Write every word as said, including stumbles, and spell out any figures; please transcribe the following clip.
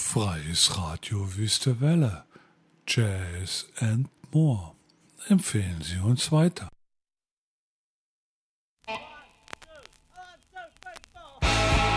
Freies Radio Wüste Welle, Jazz and More. Empfehlen Sie uns weiter.